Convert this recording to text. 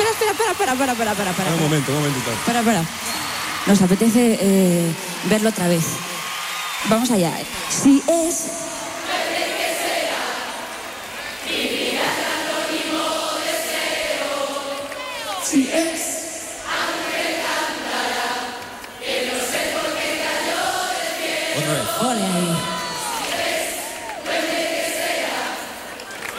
Espera. Un momentito. Espera. Nos apetece verlo otra vez. Vamos allá. Si es... Si es... Otra vez. Ole ahí.